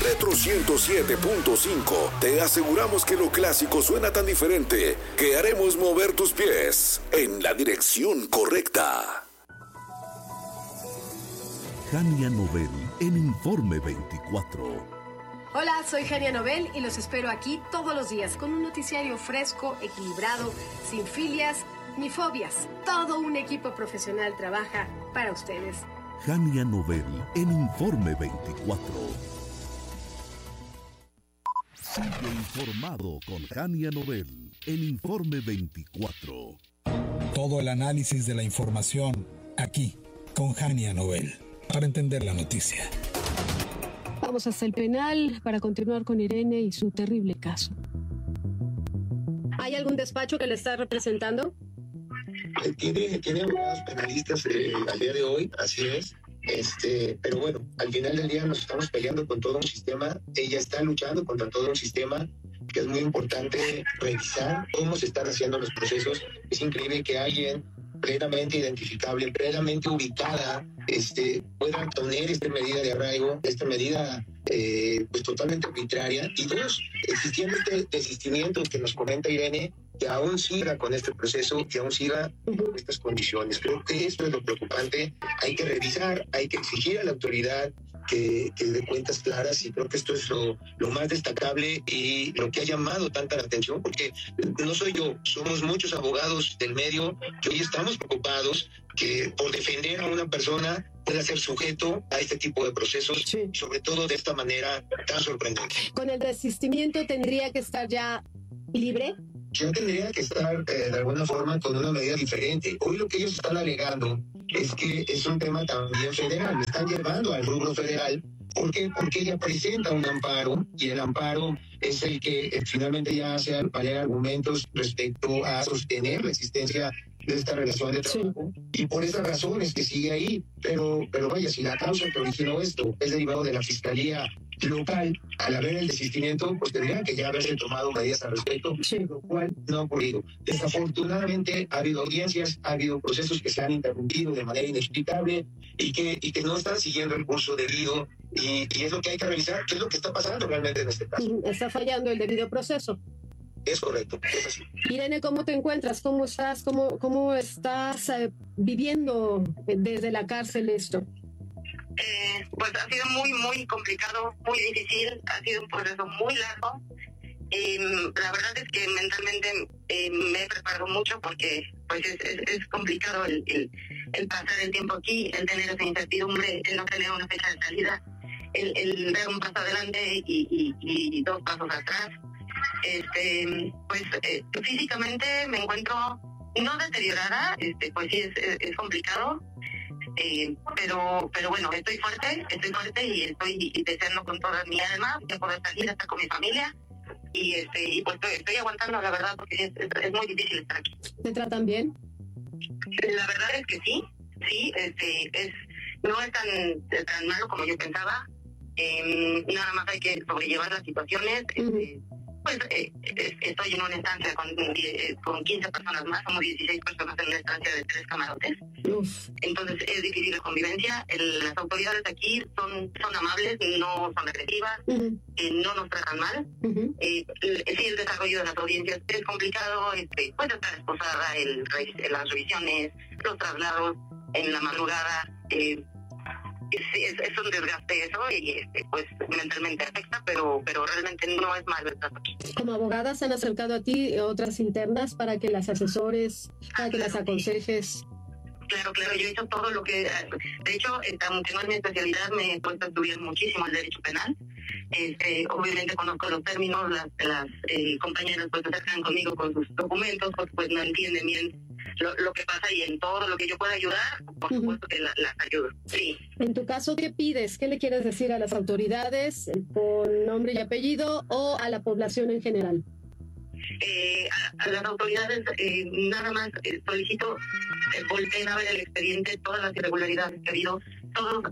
Retro 107.5. Te aseguramos que lo clásico suena tan diferente que haremos mover tus pies en la dirección correcta. Jania Nobel en Informe 24. Hola, soy Jania Nobel y los espero aquí todos los días con un noticiario fresco, equilibrado, sin filias ni fobias. Todo un equipo profesional trabaja para ustedes. Jania Nobel en Informe 24. Sigue informado con Jania Nobel en Informe 24. Todo el análisis de la información aquí con Jania Nobel para entender la noticia. Vamos hasta el penal para continuar con Irene y su terrible caso. ¿Hay algún despacho que le está representando? Tiene abogados penalistas al día de hoy, así es. Pero bueno, al final del día nos estamos peleando con todo un sistema. Ella está luchando contra todo un sistema que es muy importante revisar cómo se están haciendo los procesos. Es increíble que alguien plenamente identificable, plenamente ubicada, pueda poner esta medida de arraigo, esta medida pues totalmente arbitraria, y dos, existiendo este desistimiento que nos comenta Irene, que aún siga con este proceso, que aún siga con estas condiciones. Creo que esto es lo preocupante. Hay que revisar, hay que exigir a la autoridad que dé cuentas claras, y creo que esto es lo más destacable y lo que ha llamado tanta la atención, porque no soy yo, somos muchos abogados del medio que hoy estamos preocupados que por defender a una persona pueda ser sujeto a este tipo de procesos, sí, sobre todo de esta manera tan sorprendente. ¿Con el desistimiento tendría que estar ya libre? Ya tendría que estar de alguna forma con una medida diferente. Hoy lo que ellos están alegando es que es un tema también federal, me están llevando al rubro federal. ¿Por qué? Porque ella presenta un amparo, y el amparo es el que finalmente ya hace valer argumentos respecto a sostener la existencia de esta relación de trabajo, sí, y por esas razones que sigue ahí. Pero vaya, si la causa que originó esto es derivado de la Fiscalía local, al haber el desistimiento, pues tendrían que ya haberse tomado medidas al respecto, sí, lo cual no ha ocurrido. Desafortunadamente ha habido audiencias, ha habido procesos que se han interrumpido de manera inexplicable y que no están siguiendo el curso debido, y es lo que hay que revisar, qué es lo que está pasando realmente en este caso. Está fallando el debido proceso. Es correcto, es así. Irene, ¿cómo te encuentras? ¿Cómo estás? ¿Cómo estás viviendo desde la cárcel esto? Pues ha sido muy, muy complicado, muy difícil, ha sido un proceso muy largo. La verdad es que mentalmente me he preparado mucho, porque pues es complicado el pasar el tiempo aquí, el tener esa incertidumbre, el no tener una fecha de salida, el dar un paso adelante y dos pasos atrás. Físicamente me encuentro no deteriorada, pues sí es complicado, pero bueno, estoy fuerte y estoy deseando con toda mi alma de poder salir hasta con mi familia, y pues estoy aguantando, la verdad, porque es muy difícil estar aquí. ¿Te tratan bien? La verdad es que sí, no es tan malo como yo pensaba. Nada más hay que sobrellevar las situaciones. Pues estoy en una estancia con 15 personas más, somos 16 personas en una estancia de 3 camarotes. Entonces es difícil la convivencia. Las autoridades aquí son amables, no son agresivas, no nos tratan mal. Sí, el desarrollo de las audiencias es complicado, pues estar esposada, las revisiones, los traslados en la madrugada. Es un desgaste eso, y pues mentalmente afecta, pero realmente no es malo estar aquí. ¿Como abogadas se han acercado a ti otras internas para que las asesores, para que las aconsejes? Claro, yo he hecho todo lo que... De hecho, aunque no es mi especialidad, me he puesto a estudiar muchísimo el derecho penal. Obviamente conozco los términos, las compañeras pues se acercan conmigo con sus documentos, porque pues no entienden bien lo que pasa, y en todo lo que yo pueda ayudar, por supuesto que las ayudo. Sí. En tu caso, ¿qué pides? ¿Qué le quieres decir a las autoridades con nombre y apellido, o a la población en general? A las autoridades nada más solicito volteen a ver el expediente, todas las irregularidades que ha habido, todos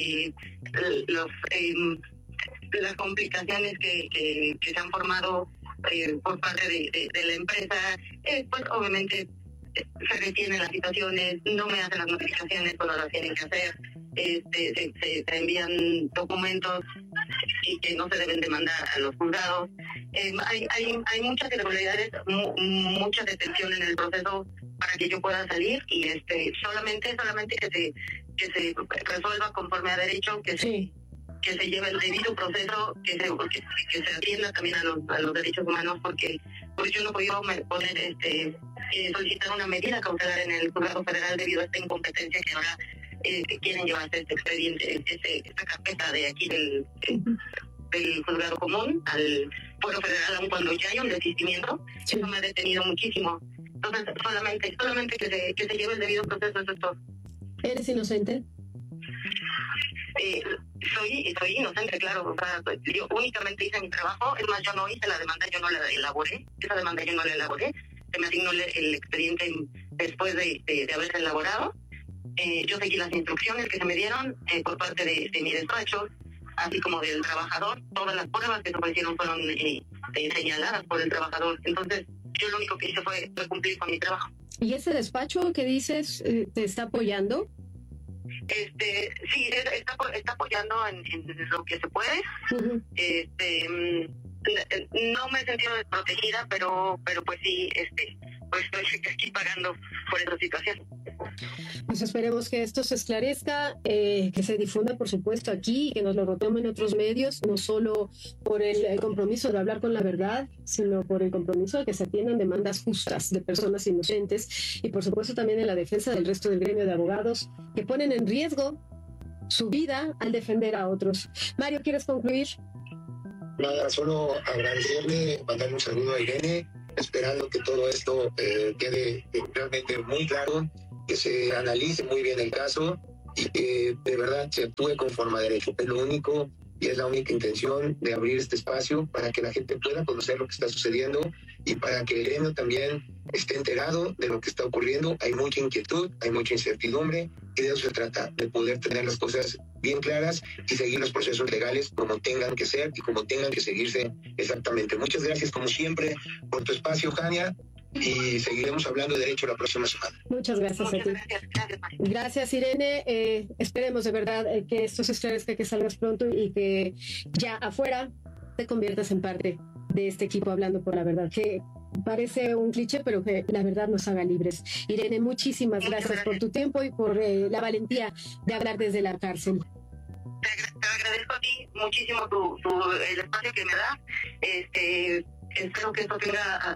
las complicaciones que se han formado por parte de la empresa. Pues obviamente se detienen las situaciones, no me hacen las notificaciones cuando las tienen que hacer. se envían documentos y que no se deben de mandar a los juzgados. Hay muchas irregularidades, mucha detención en el proceso para que yo pueda salir, y solamente que se resuelva conforme a derecho, que se lleve el debido proceso, que se atienda también a los derechos humanos, porque yo no puedo poner solicitar una medida cautelar en el juzgado federal debido a esta incompetencia que ahora quieren llevarse este expediente, esta carpeta de aquí del juzgado común al fuero federal, aun cuando ya hay un desistimiento. Eso me ha detenido muchísimo. Entonces, solamente que se lleve el debido proceso, eso es todo. ¿Eres inocente? Soy inocente, claro. O sea, yo únicamente hice mi trabajo. Es más, yo no hice la demanda, yo no la elaboré. Esa demanda yo no la elaboré. Se me asignó el expediente después de haberse elaborado. Yo seguí las instrucciones que se me dieron por parte de mi despacho, así como del trabajador. Todas las pruebas que se ofrecieron fueron señaladas por el trabajador. Entonces, yo lo único que hice fue cumplir con mi trabajo. ¿Y ese despacho que dices te está apoyando? Sí, está apoyando en lo que se puede. Uh-huh. No me he sentido desprotegida, pero pues sí, pues estoy aquí pagando por esa situación. Pues esperemos que esto se esclarezca, que se difunda, por supuesto, aquí, que nos lo retomen otros medios, no solo por el compromiso de hablar con la verdad, sino por el compromiso de que se atiendan demandas justas de personas inocentes, y por supuesto también en la defensa del resto del gremio de abogados que ponen en riesgo su vida al defender a otros. Mario, ¿quieres concluir? Nada, solo agradecerle, mandarle un saludo a Irene, esperando que todo esto quede realmente muy claro, que se analice muy bien el caso y que de verdad se actúe conforme a derecho. Es lo único y es la única intención de abrir este espacio para que la gente pueda conocer lo que está sucediendo y para que el gremio también esté enterado de lo que está ocurriendo. Hay mucha inquietud, hay mucha incertidumbre y de eso se trata, de poder tener las cosas bien claras y seguir los procesos legales como tengan que ser y como tengan que seguirse exactamente. Muchas gracias como siempre por tu espacio, Jania, y seguiremos hablando de derecho la próxima semana. Muchas gracias a ti. Gracias, Irene. Esperemos de verdad que esto se esclarezca, que salgas pronto y que ya afuera te conviertas en parte de este equipo hablando por la verdad, que parece un cliché, pero que la verdad nos haga libres. Irene, muchísimas gracias por tu tiempo y por la valentía de hablar desde la cárcel. Te agradezco a ti muchísimo el espacio que me da. Espero que esto tenga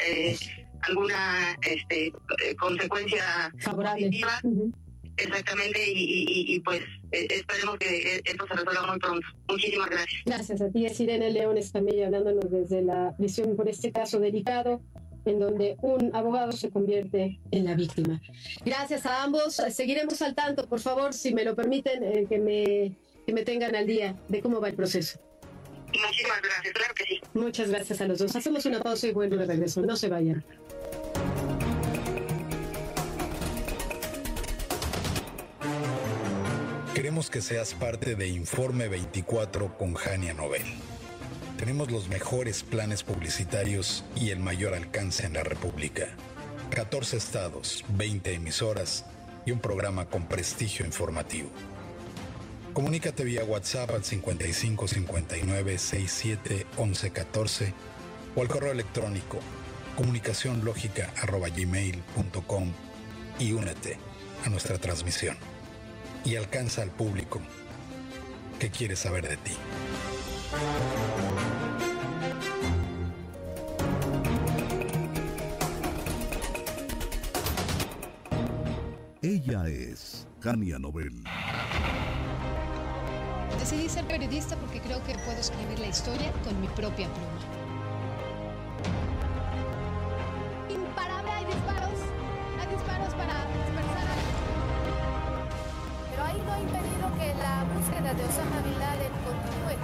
alguna consecuencia favorable. Positiva. Uh-huh. Exactamente, y pues esperemos que esto se resuelva muy pronto. Muchísimas gracias. Gracias a ti. Es Irene León Escamilla hablándonos desde la prisión por este caso delicado en donde un abogado se convierte en la víctima. Gracias a ambos. Seguiremos al tanto, por favor, si me lo permiten, que me tengan al día de cómo va el proceso. Muchísimas gracias, claro que sí. Muchas gracias a los dos. Hacemos una pausa y vuelvo de regreso. No se vayan. Queremos que seas parte de Informe 24 con Jania Nobel. Tenemos los mejores planes publicitarios y el mayor alcance en la República. 14 estados, 20 emisoras y un programa con prestigio informativo. Comunícate vía WhatsApp al 55 59 67 11 14 o al correo electrónico comunicacionlogica@gmail.com y únete a nuestra transmisión y alcanza al público que quiere saber de ti. Ella es Jania Nobel. Decidí ser periodista porque creo que puedo escribir la historia con mi propia pluma. Imparable, hay disparos para dispersar a... Pero ahí no ha impedido que la búsqueda de Osama Bin Laden continúe.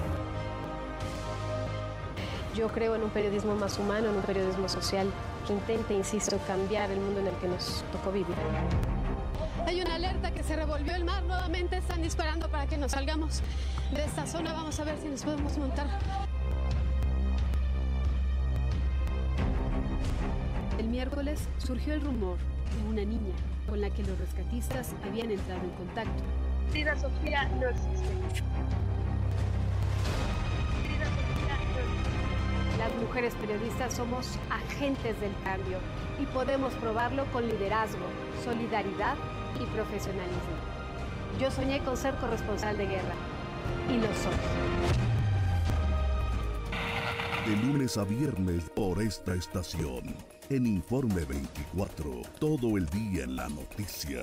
Yo creo en un periodismo más humano, en un periodismo social que intente, insisto, cambiar el mundo en el que nos tocó vivir. Hay una alerta que se revolvió el mar, nuevamente están disparando para que nos salgamos de esta zona. Vamos a ver si nos podemos montar. El miércoles surgió el rumor de una niña con la que los rescatistas habían entrado en contacto. Frida Sofía no existe. Frida Sofía no existe. Las mujeres periodistas somos agentes del cambio y podemos probarlo con liderazgo, solidaridad y profesionalismo. Yo soñé con ser corresponsal de guerra y lo soy. De lunes a viernes por esta estación. En Informe 24, todo el día en la noticia.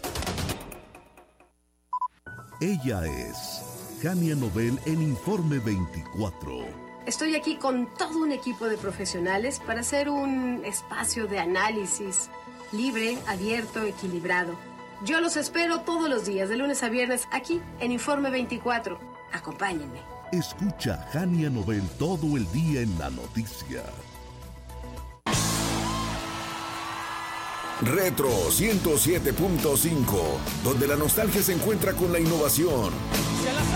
Ella es Jania Nobel en Informe 24. Estoy aquí con todo un equipo de profesionales para hacer un espacio de análisis libre, abierto, equilibrado. Yo los espero todos los días, de lunes a viernes, aquí en Informe 24. Acompáñenme. Escucha Jania Nobel todo el día en la noticia. Retro 107.5, donde la nostalgia se encuentra con la innovación.